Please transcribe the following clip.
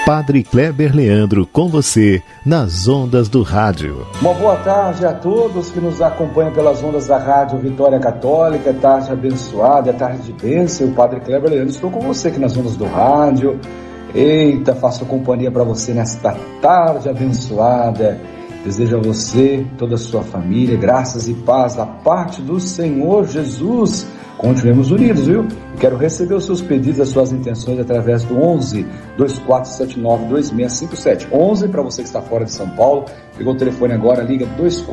Padre Kleber Leandro com você nas ondas do rádio. Uma boa tarde a todos que nos acompanham pelas ondas da Rádio Vitória Católica. Tarde abençoada, tarde de bênção. O Padre Kleber Leandro, estou com você aqui nas ondas do rádio. Eita, faço companhia para você nesta tarde abençoada. Desejo a você, toda a sua família, graças e paz da parte do Senhor Jesus. Continuemos unidos, viu? Quero receber os seus pedidos, as suas intenções através do 11 2479 2657. 11 para você que está fora de São Paulo. Pegou o telefone agora, liga 24